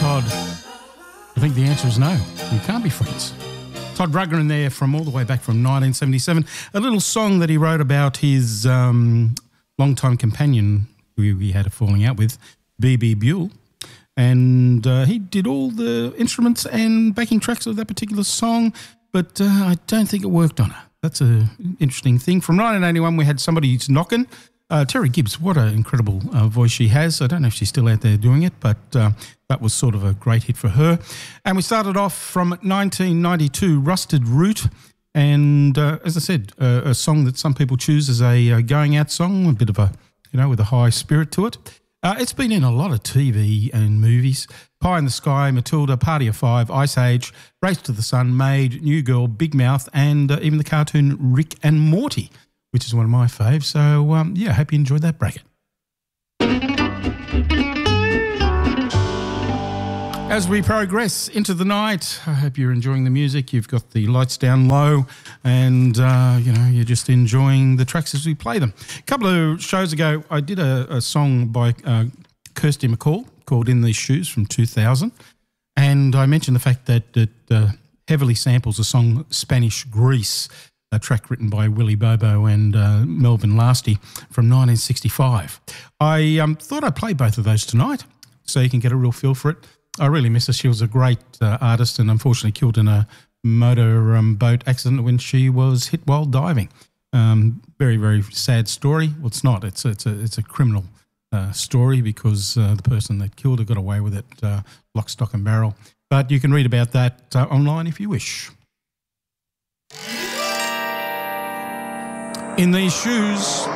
Todd? I think the answer is no. You can't be friends. Todd Rundgren there from all the way back from 1977. A little song that he wrote about his longtime companion who he had a falling out with, B.B. Buell. And he did all the instruments and backing tracks of that particular song, but I don't think it worked on her. That's an interesting thing. From 1981, we had Somebody Who's Knockin'. Terry Gibbs, what an incredible voice she has. I don't know if she's still out there doing it, but that was sort of a great hit for her. And we started off from 1992, Rusted Root. And as I said, a song that some people choose as a going out song, a bit of a, with a high spirit to it. It's been in a lot of TV and movies. Pie in the Sky, Matilda, Party of Five, Ice Age, Race to the Sun, Maid, New Girl, Big Mouth, and even the cartoon Rick and Morty, which is one of my faves. So, I hope you enjoyed that bracket. As we progress into the night, I hope you're enjoying the music. You've got the lights down low and, you're just enjoying the tracks as we play them. A couple of shows ago, I did a song by Kirsty MacColl called In These Shoes from 2000. And I mentioned the fact that it heavily samples the song Spanish Grease, a track written by Willie Bobo and Melvin Lasty from 1965. I thought I'd play both of those tonight so you can get a real feel for it. I really miss her. She was a great artist and unfortunately killed in a motor boat accident when she was hit while diving. Very, very sad story. Well, it's not. It's a criminal story because the person that killed her got away with it, lock, stock and barrel. But you can read about that online if you wish. In These Shoes.